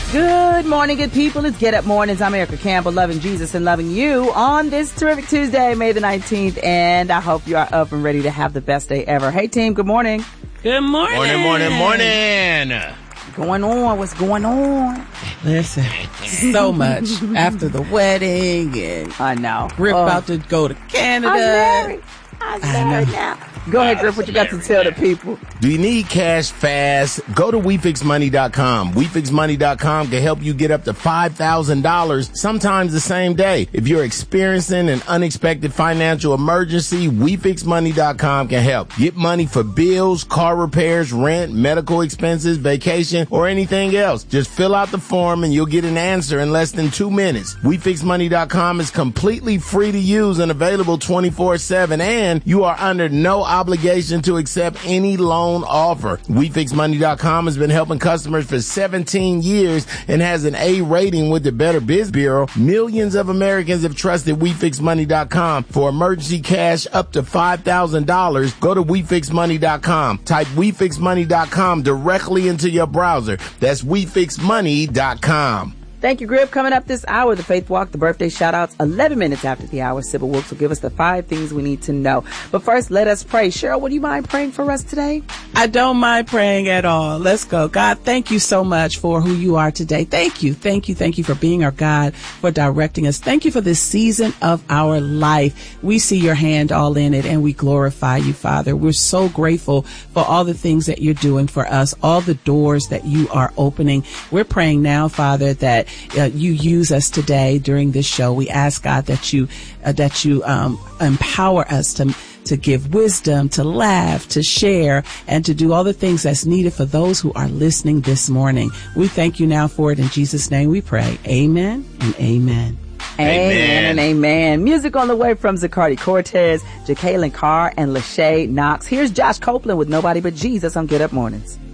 Good morning, good people. It's Get Up Mornings. I'm Erica Campbell, loving Jesus and loving you on this terrific Tuesday, May the 19th. And I hope you are up and ready to have the best day ever. Hey, team, good morning. Good morning. Morning. Going on? What's going on? Listen, so much after the wedding, and I know. we're about to go to Canada. I'm married now. Go ahead, Griff. What you got to tell the people? Do you need cash fast? Go to WeFixMoney.com. WeFixMoney.com can help you get up to $5,000, sometimes the same day. If you're experiencing an unexpected financial emergency, WeFixMoney.com can help. Get money for bills, car repairs, rent, medical expenses, vacation, or anything else. Just fill out the form and you'll get an answer in less than 2 minutes. WeFixMoney.com is completely free to use and available 24/7, and you are under no obligation to accept any loan offer. WeFixMoney.com has been helping customers for 17 years and has an A rating with the Better Biz Bureau. Millions of Americans have trusted WeFixMoney.com for emergency cash up to $5,000. Go to WeFixMoney.com. Type WeFixMoney.com directly into your browser. That's WeFixMoney.com. Thank you, Griff. Coming up this hour, the Faith Walk, the birthday shout-outs, 11 minutes after the hour. Sybil Wilkes will give us the 5 things we need to know. But first, let us pray. Cheryl, would you mind praying for us today? I don't mind praying at all. Let's go. God, thank you so much for who you are today. Thank you for being our God, for directing us. Thank you for this season of our life. We see your hand all in it, and we glorify you, Father. We're so grateful for all the things that you're doing for us, all the doors that you are opening. We're praying now, Father, that you use us today during this show. We ask, God, that you empower us to give wisdom, to laugh, to share, and to do all the things that's needed for those who are listening this morning. We thank you now for it. In Jesus' name we pray. Amen and amen. Amen and amen. Music on the way from Zacardi Cortez, Jacqueline Carr, and Lachey Knox. Here's Josh Copeland with Nobody But Jesus on Get Up Mornings.